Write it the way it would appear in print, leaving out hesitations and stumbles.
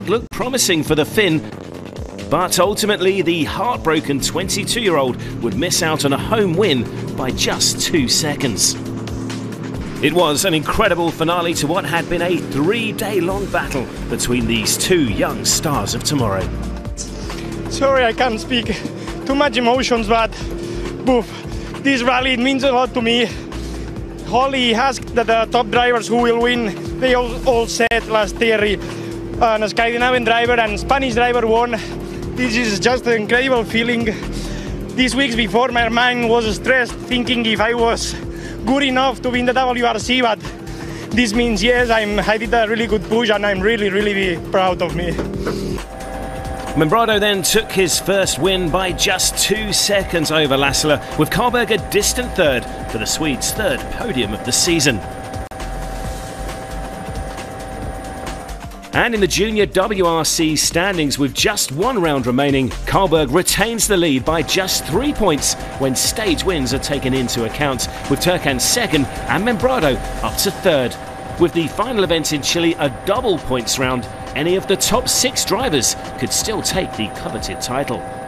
looked promising for the Finn, but ultimately the heartbroken 22-year-old would miss out on a home win by just 2 seconds. It was an incredible finale to what had been a 3-day-long battle between these two young stars of tomorrow. Sorry, I can't speak. Too much emotions, but this rally, it means a lot to me. Holly asked that the top drivers who will win, they all said last year, a Scandinavian driver and Spanish driver won. This is just an incredible feeling. These weeks before, my mind was stressed, thinking if I was good enough to win the WRC, but this means yes, I did a really good push and I'm really proud of me. Membrado then took his first win by just 2 seconds over Lassila, with Karlberg a distant third for the Swede's third podium of the season. And in the junior WRC standings, with just 1 round remaining, Karlberg retains the lead by just 3 points when stage wins are taken into account, with Turkan second and Membrado up to third. With the final event in Chile a double points round, any of the top 6 drivers could still take the coveted title.